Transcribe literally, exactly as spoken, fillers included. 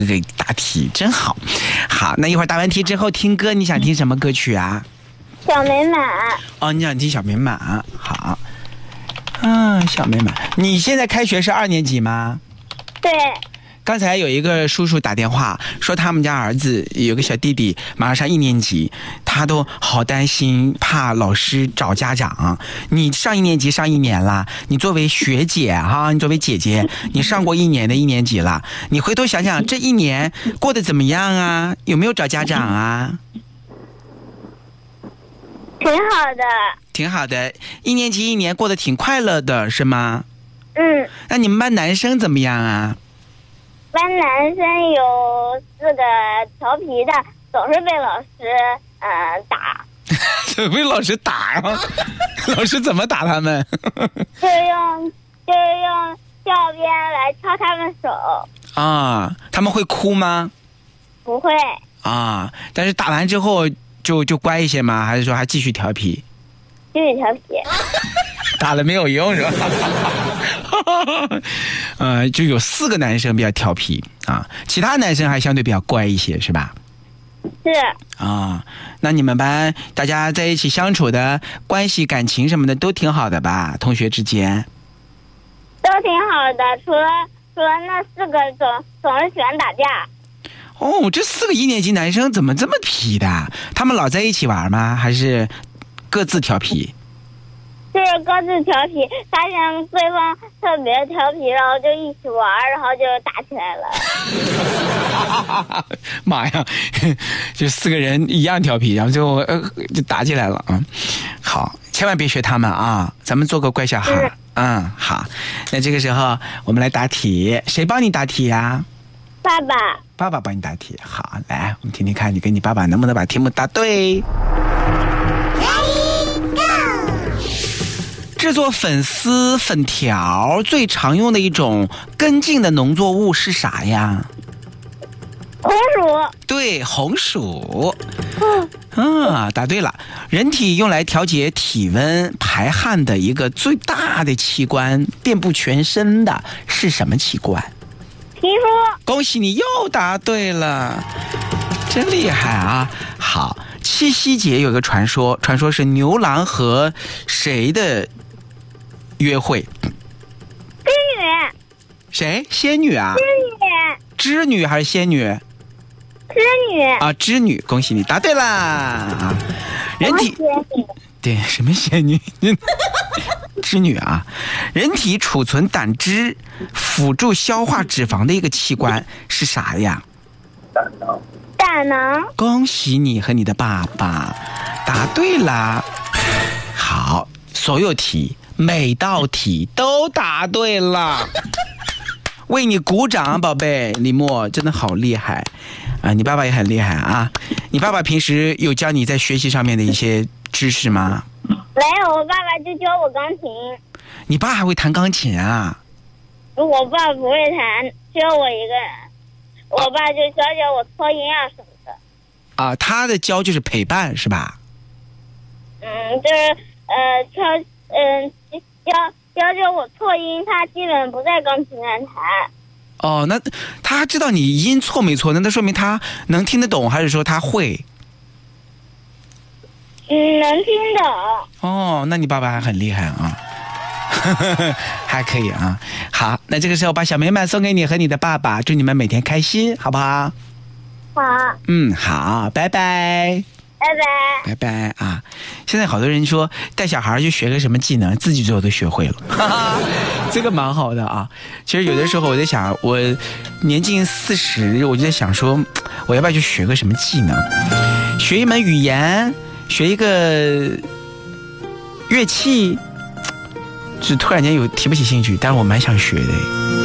这个答题真好。好，那一会儿答完题之后听歌，你想听什么歌曲啊？ 小美满。 哦，你想听小美满？好，嗯，小美满。你现在开学是二年级吗？ 对。 刚才有一个叔叔打电话说他们家儿子有个小弟弟马上上一年级，他都好担心，怕老师找家长。你上一年级上一年了，你作为学姐哈，你作为姐姐，你上过一年的一年级了，你回头想想这一年过得怎么样啊？有没有找家长啊？ 挺好的。 挺好的，一年级一年过得挺快乐的是吗？ 嗯。 那你们班男生怎么样啊？ 班男生有四个调皮的，总是被老师呃打。 怎么被老师打啊？老师怎么打他们？ 就是用就是用教鞭来敲他们手。 啊，他们会哭吗？ 不会。 啊，但是打完之后就就乖一些吗？还是说还继续调皮？ 继续调皮。 打了没有用是吧？呃，就有四个男生比较调皮啊，其他男生还相对比较乖一些，是吧？ 是。 啊，那你们班大家在一起相处的关系、感情什么的都挺好的吧？同学之间都挺好的，除了除了那四个总总是喜欢打架。 哦，这四个一年级男生怎么这么皮的？他们老在一起玩吗？还是各自调皮？ 就是各自调皮，发现对方特别调皮，然后就一起玩，然后就打起来了。 妈呀，就四个人一样调皮，然后就呃就打起来了啊！好，千万别学他们啊，咱们做个乖小孩。嗯，好，那这个时候我们来答题，谁帮你答题呀？ 爸爸。 爸爸帮你答题。好，来，我们听听看你跟你爸爸能不能把题目答对。制作粉丝粉条最常用的一种根茎的农作物是啥呀？ 红薯。 对，红薯。嗯，啊，答对了。人体用来调节体温、排汗的一个最大的器官，遍布全身的是什么器官？ 皮肤。 恭喜你又答对了，真厉害啊！好，七夕节有个传说，传说是牛郎和谁的约会？ 织女。 谁？仙女啊？ 织女。 织女还是仙女？ 织女啊，织女，恭喜你答对啦！人体对什么仙女？织女啊！人体储存胆汁、辅助消化脂肪的一个器官是啥呀？ 胆囊。 恭喜你和你的爸爸答对啦！好，所有题每道题都答对了，为你鼓掌，宝贝李默真的好厉害啊！你爸爸也很厉害啊！你爸爸平时有教你在学习上面的一些知识吗？ 没有，我爸爸就教我钢琴。 你爸还会弹钢琴啊？ 我爸不会弹，只有我一个人。我爸就教教我搓音啊什么的。 啊，他的教就是陪伴是吧？ 嗯，就是呃教嗯、呃、教教教我错音，他基本不在钢琴上弹。 哦，那他知道你音错没错，那那说明他能听得懂，还是说他会？ 嗯，能听懂。 哦，那你爸爸还很厉害啊，还可以啊。好，那这个时候把小美满送给你和你的爸爸，祝你们每天开心，好不好？ 好。 嗯，好，拜拜。 拜拜。 拜拜啊！现在好多人说带小孩去学个什么技能，自己最后都学会了，哈哈，这个蛮好的啊。其实有的时候我在想，我年近四十，我就在想说，我要不要去学个什么技能，学一门语言，学一个乐器，就突然间有提不起兴趣，但是我蛮想学的。